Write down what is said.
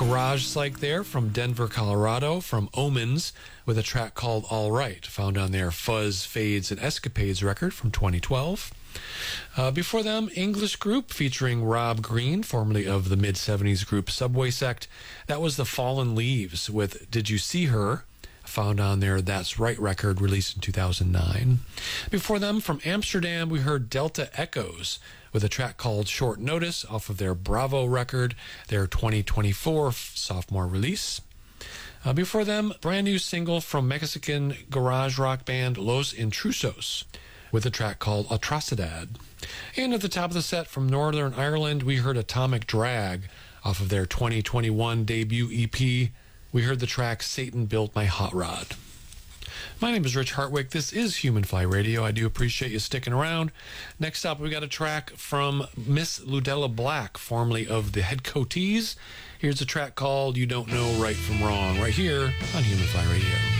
Raj Psych there from Denver, Colorado, from Omens with a track called All Right, found on their Fuzz, Fades, and Escapades record from 2012. Before them, English Group featuring Rob Green, formerly of the mid-70s group Subway Sect. That was the Fallen Leaves with Did You See Her, found on their That's Right record released in 2009. Before them, from Amsterdam, we heard Delta Echoes with a track called Short Notice off of their Bravo record, their 2024 sophomore release. Before them, brand new single from Mexican garage rock band Los Intrusos with a track called Atrocidad. And at the top of the set from Northern Ireland, we heard Atomic Drag off of their 2021 debut EP. We heard the track Satan Built My Hot Rod. My name is Rich Hartwig. This is Human Fly Radio. I do appreciate you sticking around. Next up, we got a track from Miss Ludella Black, formerly of the Head Coatees. Here's a track called You Don't Know Right from Wrong, right here on Human Fly Radio.